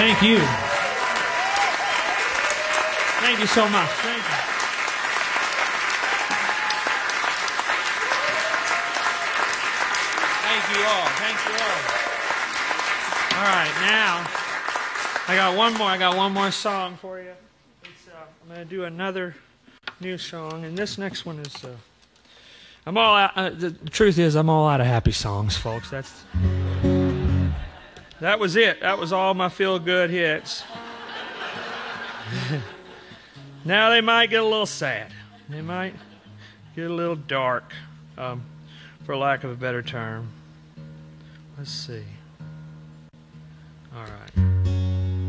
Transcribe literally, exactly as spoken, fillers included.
Thank you. Thank you so much. Thank you. Thank you all. Thank you all. All right, now I got one more. I got one more song for you. It's, uh, I'm going to do another new song, and this next one is. Uh, I'm all out. Uh, the truth is, I'm all out of happy songs, folks. That's. That was it. That was all my feel-good hits. Now they might get a little sad. They might get a little dark, um, for lack of a better term. Let's see. All right.